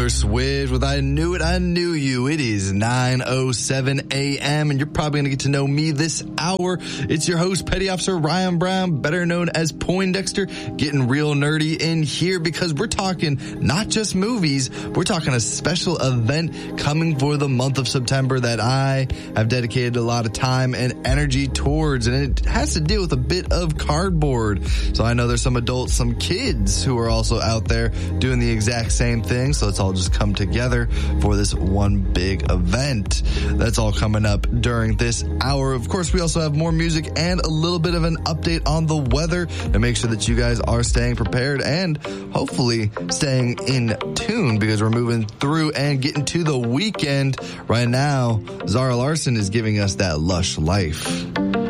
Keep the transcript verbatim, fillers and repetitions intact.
Taylor Swift with I Knew It, I Knew You. It is nine oh seven a.m. and you're probably going to get to know me this hour. It's your host, Petty Officer Ryan Brown, better known as Poindexter, getting real nerdy in here because we're talking not just movies, we're talking a special event coming for the month of September that I have dedicated a lot of time and energy towards, and it has to deal with a bit of cardboard. So I know there's some adults, some kids who are also out there doing the exact same thing. So let's all just come together for this one big event. That's all coming up during this hour. Of course, we also have more music and a little bit of an update on the weather to make sure that you guys are staying prepared and hopefully staying in tune because we're moving through and getting to the weekend. Right now, Zara Larsson is giving us that lush life.